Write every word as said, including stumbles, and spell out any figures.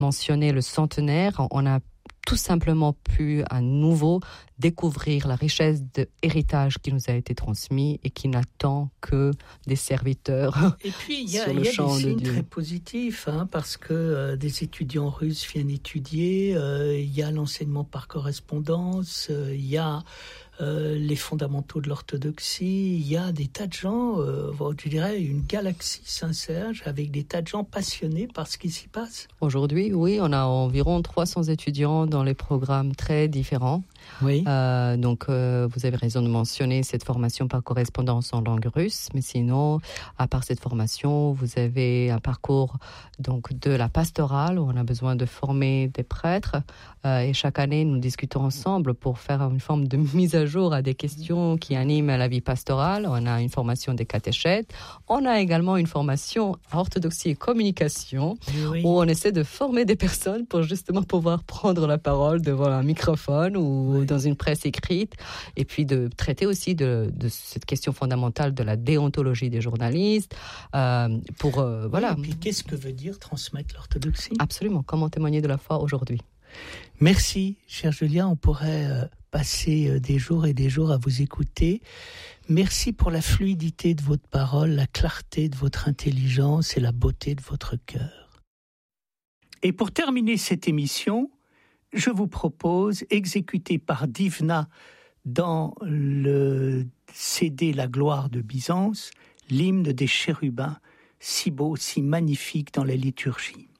mentionné le centenaire, on a tout simplement pu à nouveau découvrir la richesse de héritage qui nous a été transmis et qui n'attend que des serviteurs. Et puis il y a, sur y le a des champ de signes Dieu. très positifs, hein, parce que euh, des étudiants russes viennent étudier, euh, il y a l'enseignement par correspondance, euh, il y a euh, les fondamentaux de l'orthodoxie, il y a des tas de gens, euh, je dirais une galaxie Saint-Serge avec des tas de gens passionnés par ce qui s'y passe. Aujourd'hui, oui, on a environ trois cents étudiants dans les programmes très différents. Oui. Euh, donc, euh, vous avez raison de mentionner cette formation par correspondance en langue russe, mais sinon, à part cette formation, vous avez un parcours donc de la pastorale où on a besoin de former des prêtres. Euh, et chaque année, nous discutons ensemble pour faire une forme de mise à jour à des questions qui animent la vie pastorale. On a une formation des catéchètes. On a également une formation à orthodoxie et communication Oui. où on essaie de former des personnes pour justement pouvoir prendre la parole devant un microphone ou Oui. dans une presse écrite, et puis de traiter aussi de, de cette question fondamentale de la déontologie des journalistes. Euh, pour euh, voilà. Oui, et puis qu'est-ce que veut dire transmettre l'orthodoxie ? Absolument. Comment témoigner de la foi aujourd'hui ? Merci, cher Julien. On pourrait euh, passer euh, des jours et des jours à vous écouter. Merci pour la fluidité de votre parole, la clarté de votre intelligence et la beauté de votre cœur. Et pour terminer cette émission, je vous propose, exécuté par Divna dans le C D La gloire de Byzance, l'hymne des chérubins, si beau, si magnifique dans la liturgie.